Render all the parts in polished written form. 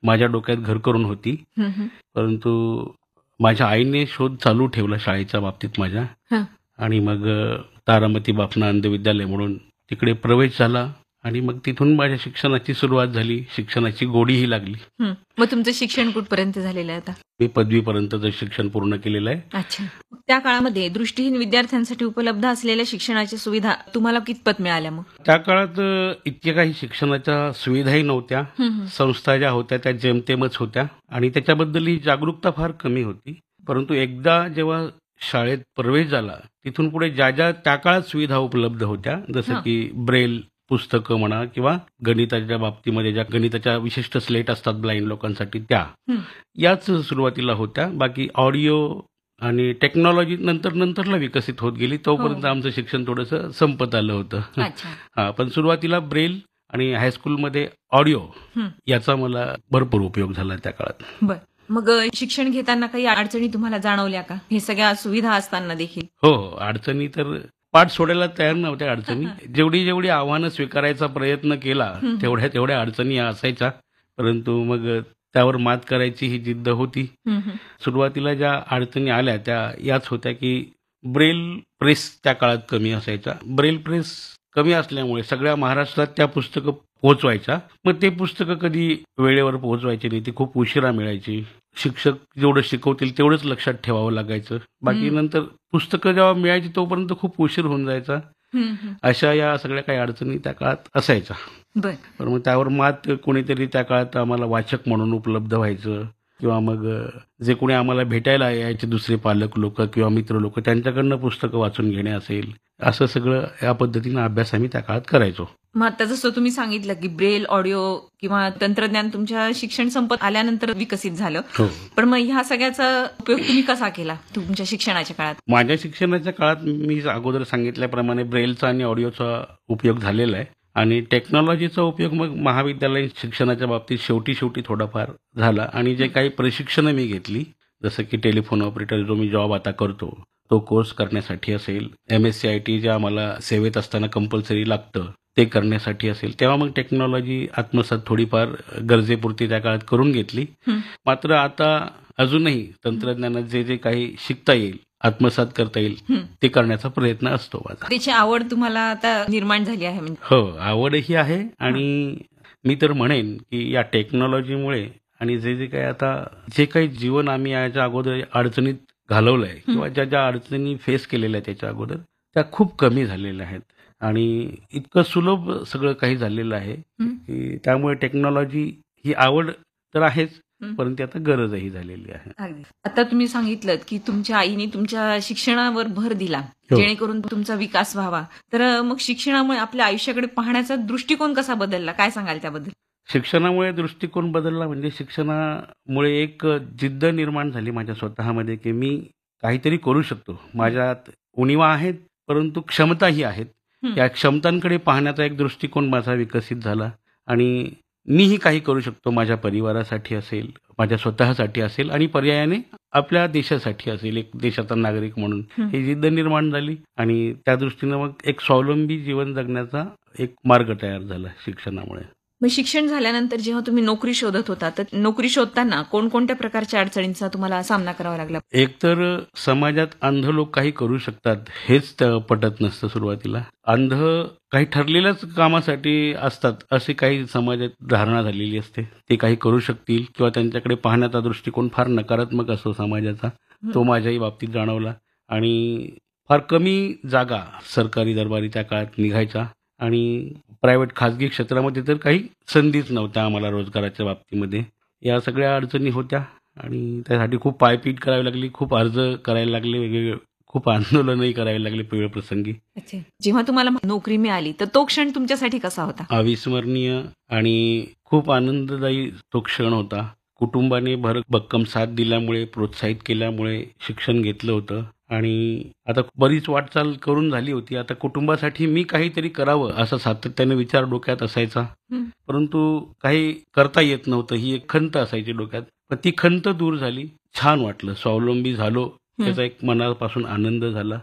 माझ्या डोक्यात घर करून होती. परंतु माझ्या आईने शोध चालू ठेवला शाळेच्या बाबतीत माझ्या. हं. आणि मग तारामती बापनानंद विद्यालय म्हणून तिकडे प्रवेश झाला आणि मग तिथून माझ्या शिक्षणाची सुरुवात झाली. शिक्षणाची गोडीही लागली. मग तुमचं शिक्षण कुठपर्यंत झालेलं आहे आता? मी पदवीपर्यंतचं शिक्षण पूर्ण केलेलं आहे. अच्छा. त्या काळामध्ये दृष्टीहीन विद्यार्थ्यांसाठी उपलब्ध असलेल्या शिक्षणाच्या सुविधा तुम्हाला कितपत मिळाल्या मग? त्या काळात इतक्या काही शिक्षणाच्या सुविधाही नव्हत्या. संस्था ज्या होत्या त्या जेमतेमच होत्या आणि त्याच्याबद्दल जागरूकता फार कमी होती. परंतु एकदा जेव्हा शाळेत प्रवेश झाला तिथून पुढे ज्या ज्या त्या काळात सुविधा उपलब्ध होत्या, जसं की ब्रेल पुस्तकं म्हणा किंवा गणिताच्या बाबतीमध्ये ज्या गणिताच्या विशिष्ट स्लेट असतात ब्लाइंड लोकांसाठी त्या, याच सुरुवातीला होत्या. बाकी ऑडिओ आणि टेक्नॉलॉजी नंतरला विकसित होत गेली. तोपर्यंत आमचं शिक्षण थोडंसं संपत आलं होतं. पण सुरुवातीला ब्रेल आणि हायस्कूलमध्ये ऑडिओ याचा मला भरपूर उपयोग झाला त्या काळात. मग शिक्षण घेताना काही अडचणी तुम्हाला जाणवल्या का, हे सगळ्या सुविधा असताना देखील? हो, अडचणी तर पाठ सोडायला तयार नव्हत्या अडचणी. जेवढी आव्हानं स्वीकारायचा प्रयत्न केला तेवढ्या अडचणी असायच्या. परंतु मग त्यावर मात करायची ही जिद्द होती. सुरुवातीला ज्या अडचणी आल्या त्या याच होत्या की ब्रेल प्रेस त्या काळात कमी असायचा. ब्रेल प्रेस कमी असल्यामुळे सगळ्या महाराष्ट्रात त्या पुस्तकं पोहोचवायच्या. मग ते पुस्तकं कधी वेळेवर पोहोचवायची नाही, ती खूप उशिरा मिळायची. शिक्षक जेवढं शिकवतील तेवढंच लक्षात ठेवावं लागायचं. बाकी नंतर पुस्तकं जेव्हा मिळायची तोपर्यंत खूप उशीर होऊन जायचा. अशा या सगळ्या काही अडचणी त्या काळात असायच्या. पण मग त्यावर मात कोणीतरी त्या काळात आम्हाला वाचक म्हणून उपलब्ध व्हायचं किंवा मग जे कोणी आम्हाला भेटायला यायचे दुसरे पालक लोक किंवा मित्र लोक त्यांच्याकडनं पुस्तकं वाचून घेणे असेल, असं सगळं या पद्धतीनं अभ्यास आम्ही त्या काळात करायचो. मग आता जसं तुम्ही सांगितलं की ब्रेल, ऑडिओ किंवा तंत्रज्ञान तुमच्या शिक्षण संपत आल्यानंतर विकसित झालं, पण मग ह्या सगळ्याचा उपयोग तुम्ही कसा केला तुमच्या शिक्षणाच्या काळात? माझ्या शिक्षणाच्या काळात मी अगोदर सांगितल्याप्रमाणे ब्रेलचा आणि ऑडिओचा उपयोग झालेला आहे आणि टेक्नॉलॉजीचा उपयोग मग महाविद्यालयीन शिक्षणाच्या बाबतीत शेवटी थोडाफार झाला. आणि जे काही प्रशिक्षणं मी घेतली, जसं की टेलिफोन ऑपरेटर जो मी जॉब आता करतो तो कोर्स करण्यासाठी असेल, MSCIT जे आम्हाला सेवेत असताना कंपल्सरी लागतं ते करण्यासाठी असेल, तेव्हा मग टेक्नॉलॉजी आत्मसात थोडीफार गरजेपुरती त्या काळात करून घेतली. मात्र आता अजूनही तंत्रज्ञानात जे काही शिकता येईल, आत्मसात करता येईल ते करण्याचा प्रयत्न असतो माझा. त्याची आवड तुम्हाला आता निर्माण झाली आहे म्हणजे? हो, आवडही आहे. आणि मी तर म्हणेन की या टेक्नॉलॉजीमुळे आणि जे काही जीवन आम्ही याच्या अगोदर अडचणीत घालवलंय किंवा ज्या अडचणी फेस केलेल्या आहेत त्याच्या अगोदर, त्या खूप कमी झालेल्या आहेत आणि इतकं सुलभ सगळं काही झालेलं आहे की त्यामुळे टेक्नॉलॉजी ही आवड तर आहेच, परंतु आता गरजही झालेली आहे. आता तुम्ही सांगितलं की तुमच्या आईने तुमच्या शिक्षणावर भर दिला जेणेकरून तुमचा विकास व्हावा, तर मग शिक्षणामुळे आपल्या आयुष्याकडे पाहण्याचा दृष्टिकोन कसा बदलला, काय सांगाल त्याबद्दल? शिक्षणामुळे दृष्टिकोन बदलला म्हणजे शिक्षणामुळे एक जिद्द निर्माण झाली माझ्या स्वतःमध्ये की मी काहीतरी करू शकतो. माझ्यात उणिवा आहेत परंतु क्षमताही आहेत. या क्षमतांकडे पाहण्याचा एक दृष्टिकोन माझा विकसित झाला आणि मीही काही करू शकतो. माझ्या परिवारासाठी असेल, माझ्या स्वतःसाठी असेल आणि पर्यायाने आपल्या देशासाठी असेल, एक देशाचा नागरिक म्हणून ही जिद्द निर्माण झाली आणि त्या दृष्टीनं मग एक स्वावलंबी जीवन जगण्याचा एक मार्ग तयार झाला शिक्षणामुळे. मग शिक्षण झाल्यानंतर जेव्हा तुम्ही नोकरी शोधत होता तर नोकरी शोधताना कोणकोणत्या प्रकारच्या अडचणींचा तुम्हाला सामना करावा लागला? एकतर समाजात अंध लोक काही करू शकतात हेच पटत नसतं सुरुवातीला. अंध काही ठरलेल्याच कामासाठी असतात अशी काही समाजात धारणा झालेली असते. ते काही करू शकतील किंवा त्यांच्याकडे पाहण्याचा दृष्टिकोन फार नकारात्मक असतो समाजाचा. तो माझ्याही बाबतीत जाणवला आणि फार कमी जागा सरकारी दरबारी त्या काळात निघायच्या आणि प्रायव्हेट खाजगी क्षेत्रामध्ये तर काही संधीच नव्हत्या आम्हाला रोजगाराच्या बाबतीमध्ये. या सगळ्या अडचणी होत्या आणि त्यासाठी खूप पायपीट करावी लागली, खूप अर्ज करायला लागले, वेगवेगळे खूप आंदोलनही करावे लागले वेळ प्रसंगी. जेव्हा तुम्हाला नोकरी मिळाली तर तो क्षण तुमच्यासाठी कसा होता? अविस्मरणीय आणि खूप आनंददायी तो क्षण होता. कुटुंबाने भक्कम साथ दिल्यामुळे, प्रोत्साहित केल्यामुळे शिक्षण घेतलं होतं आणि आता बरीच वाटचाल करून झाली होती. आता कुटुंबासाठी मी काहीतरी करावं असा सातत्याने विचार डोक्यात असायचा, परंतु काही करता येत नव्हतं. ही एक खंत असायची डोक्यात. पण ती खंत दूर झाली, छान वाटलं, स्वावलंबी झालो, त्याचा एक मनापासून आनंद झाला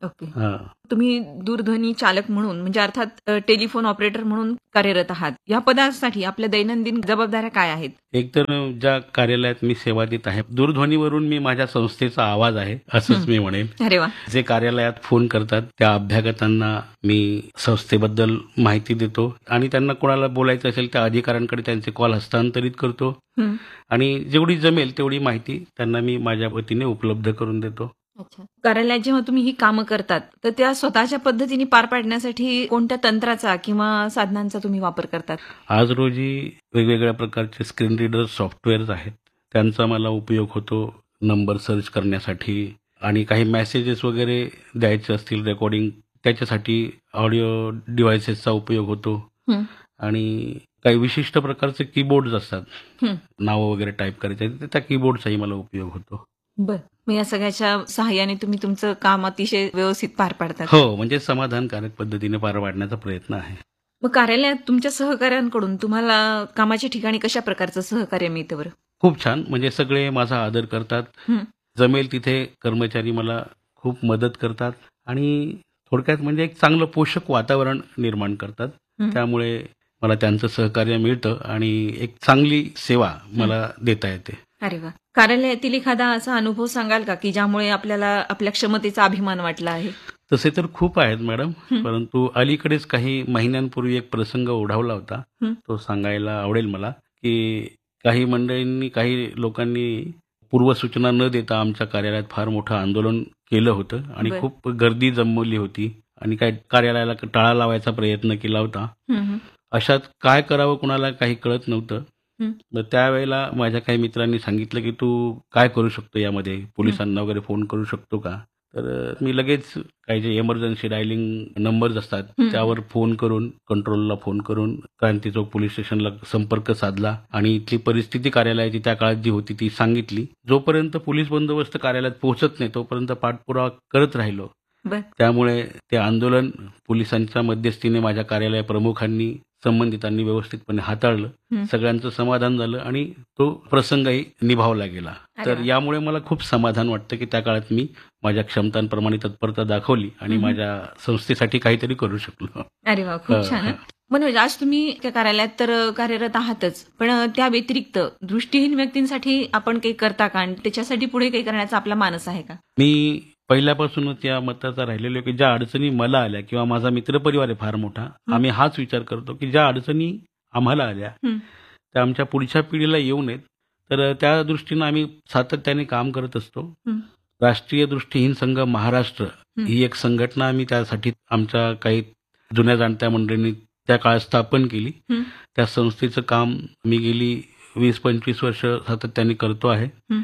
ओके. हा. तुम्ही दूरध्वनी चालक म्हणून म्हणजे अर्थात टेलिफोन ऑपरेटर म्हणून कार्यरत आहात. या पदासाठी आपल्या दैनंदिन जबाबदाऱ्या काय आहेत? एकतर ज्या कार्यालयात मी सेवा देत आहे, दूरध्वनीवरून मी माझ्या संस्थेचा आवाज आहे असंच मी म्हणेन. अरे वा. जे कार्यालयात फोन करतात त्या अभ्यागतांना मी संस्थेबद्दल माहिती देतो आणि त्यांना कोणाला बोलायचं असेल त्या अधिकाऱ्यांकडे त्यांचे कॉल हस्तांतरित करतो हं. आणि जेवढी जमेल तेवढी माहिती त्यांना मी माझ्या वतीने उपलब्ध करून देतो. अच्छा. कार्यालयात जेव्हा तुम्ही ही कामं करतात तर त्या स्वतःच्या पद्धतीने पार पाडण्यासाठी कोणत्या तंत्राचा किंवा साधनांचा तुम्ही वापर करतात? आज रोजी वेगवेगळ्या प्रकारचे स्क्रीन रीडर सॉफ्टवेअर्स आहेत, त्यांचा मला उपयोग होतो नंबर सर्च करण्यासाठी आणि काही मेसेजेस वगैरे द्यायचे असतील रेकॉर्डिंग त्याच्यासाठी ऑडिओ डिव्हायसेसचा उपयोग होतो हं. आणि काही विशिष्ट प्रकारचे कीबोर्ड्स असतात, हं. नावं वगैरे टाईप करायचे तर त्या कीबोर्डचाही मला उपयोग होतो. बर. मग या सगळ्याच्या सहाय्याने तुम्ही तुमचं काम अतिशय व्यवस्थित पार पाडतात. हो, म्हणजे समाधानकारक पद्धतीने पार पाडण्याचा प्रयत्न आहे. मग कार्यालयात तुमच्या सहकाऱ्यांकडून तुम्हाला कामाच्या ठिकाणी कशा प्रकारचं सहकार्य मिळतं बरं? खूप छान, म्हणजे सगळे माझा आदर करतात. हं. जमेल तिथे कर्मचारी मला खूप मदत करतात आणि थोडक्यात म्हणजे एक चांगलं पोषक वातावरण निर्माण करतात. हं. त्यामुळे मला त्यांचं सहकार्य मिळतं आणि एक चांगली सेवा मला देता येते. अरे वा. कार्यालयातील एखादा असा अनुभव सांगाल का की ज्यामुळे आपल्याला आपल्या क्षमतेचा अभिमान वाटला आहे? तसे तर खूप आहेत मॅडम, हं. परंतु अलीकडेच काही महिन्यांपूर्वी एक प्रसंग ओढावला होता. हं. तो सांगायला आवडेल मला, की काही मंडळींनी, काही लोकांनी पूर्वसूचना न देता आमच्या कार्यालयात फार मोठं आंदोलन केलं होतं आणि बरं. खूप गर्दी जमवली होती आणि काय कार्यालयाला टाळा लावायचा प्रयत्न केला होता. हं, हं. अशात काय करावं कुणाला काही कळत नव्हतं. हं. तर त्यावेळेला माझ्या काही मित्रांनी सांगितलं, की तू काय करू शकतो यामध्ये, पोलिसांना वगैरे फोन करू शकतो का? तर मी लगेच काही जे इमर्जन्सी डायलिंग नंबर्स असतात हं. त्यावर फोन करून, कंट्रोलला फोन करून क्रांती चौक पोलीस स्टेशनला संपर्क साधला आणि इथली परिस्थिती कार्यालयाची त्या काळात जी होती ती सांगितली. जोपर्यंत पोलीस बंदोबस्त कार्यालयात पोहोचत नाही तोपर्यंत पाठपुरावा करत राहिलो. बर. त्यामुळे ते आंदोलन पोलिसांच्या मध्यस्थीने माझ्या कार्यालय प्रमुखांनी, संबंधितांनी व्यवस्थितपणे हाताळलं. हं. सगळ्यांचं समाधान झालं आणि तो प्रसंगही निभावला गेला. अरे तर वा. यामुळे मला खूप समाधान वाटतं, की त्या काळात मी माझ्या क्षमतांप्रमाणे तत्परता दाखवली आणि हं, हं. माझ्या संस्थेसाठी काहीतरी करू शकलो. अरे वा. खूप छान. हं. मनोज, आज तुम्ही त्या कार्यालयात तर कार्यरत आहातच, पण त्या व्यतिरिक्त दृष्टीहीन व्यक्तींसाठी आपण काही करता का आणि त्याच्यासाठी पुढे काही करण्याचा आपला मानस आहे का? मी पहिल्यापासूनच या मताचा राहिलेलो, की ज्या अडचणी मला आल्या किंवा माझा मित्रपरिवार आहे फार मोठा, आम्ही हाच विचार करतो, की ज्या अडचणी आम्हाला आल्या हं. त्या आमच्या पुढच्या पिढीला येऊ नयेत. तर त्या दृष्टीनं आम्ही सातत्याने काम करत असतो. हं. राष्ट्रीय दृष्टीहीन संघ महाराष्ट्र हं. ही एक संघटना आम्ही त्यासाठी आमच्या काही जुन्या जाणत्या मंडळींनी त्या काळात स्थापन केली. हं. त्या संस्थेचं काम मी गेली 20-25 वर्ष सातत्याने करतो आहे हं.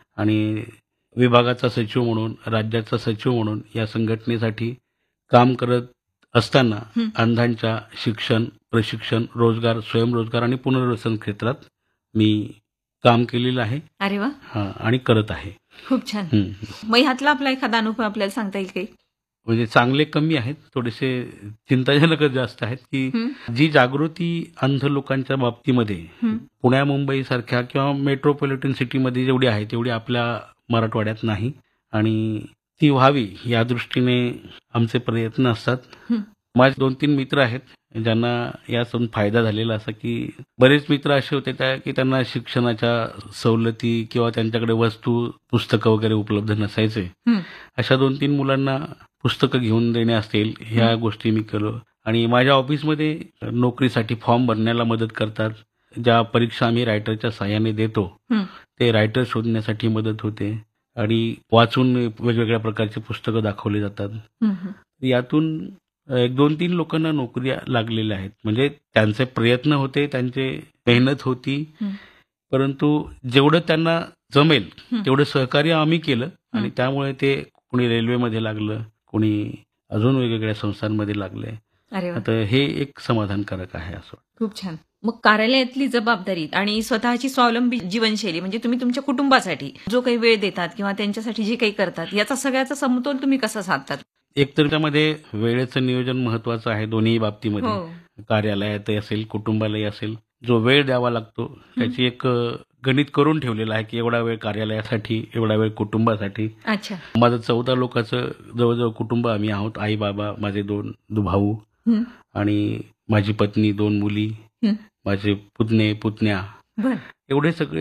आणि विभागाचा सचिव म्हणून, राज्याचा सचिव म्हणून या संघटनेसाठी काम करत असताना हं. अंधांच्या शिक्षण, प्रशिक्षण, रोजगार, स्वयंरोजगार आणि पुनर्वसन क्षेत्रात मी काम केलेलं आहे. अरे वा. आणि करत आहे. खूप छान. हं. मग ह्यातला आपला एखादा अनुभव आपल्याला सांगता येईल काही? म्हणजे चांगले कमी आहेत, थोडेसे चिंताजनकच जास्त आहेत, की हं. जी जागृती अंध लोकांच्या बाबतीमध्ये हं. पुण्या मुंबई सारख्या किंवा मेट्रोपॉलिटन सिटीमध्ये जेवढी आहे तेवढी आपल्या मराठवाड्यात नाही आणि ती व्हावी या दृष्टीने आमचे प्रयत्न असतात. हं. माझे 2-3 मित्र आहेत ज्यांना यातून फायदा झालेला असा, की बरेच मित्र असे होते की त्यांना शिक्षणाच्या सवलती किंवा त्यांच्याकडे वस्तू, पुस्तकं वगैरे उपलब्ध नसायचे. हं. अशा 2-3 मुलांना पुस्तकं घेऊन देणे असतील ह्या गोष्टी मी केलो आणि माझ्या ऑफिसमध्ये नोकरीसाठी फॉर्म भरण्याला मदत करतात. ज्या परीक्षा आम्ही रायटरच्या साहाय्याने देतो हं. ते रायटर शोधण्यासाठी मदत होते आणि वाचून वेगवेगळ्या प्रकारची पुस्तकं दाखवली जातात. हं. हं. यातून 1-2-3 लोकांना नोकरी लागलेल्या आहेत. म्हणजे त्यांचे प्रयत्न होते, त्यांची मेहनत होती, हं. परंतु जेवढं त्यांना जमेल हं. तेवढं सहकार्य आम्ही केलं आणि हं. त्यामुळे ते कोणी रेल्वेमध्ये लागलं, कोणी अजून वेगवेगळ्या संस्थांमध्ये लागले. अरे वा. आता हे एक समाधानकारक आहे असं. खूप छान. मग कार्यालयातली जबाबदारी आणि स्वतःची स्वावलंबी जीवनशैली म्हणजे तुम्ही तुमच्या कुटुंबासाठी जो काही वेळ देतात किंवा त्यांच्यासाठी जे काही करतात याचा सगळ्याचा समतोल तुम्ही कसा साधतात? एकतर त्यामध्ये वेळेचं नियोजन महत्वाचं आहे दोन्ही बाबतीमध्ये. हो. कार्यालयात असेल, कुटुंबालाही असेल, जो वेळ द्यावा लागतो त्याची एक गणित करून ठेवलेलं आहे की एवढा वेळ कार्यालयासाठी, एवढा वेळ कुटुंबासाठी. अच्छा. माझं 14 लोकांचं जवळजवळ कुटुंब आम्ही आहोत. आई बाबा, माझे 2 भाऊ हं, आणि माझी पत्नी, 2 मुली, हं. माझे पुतणे पुतण्या, बर. एवढे सगळे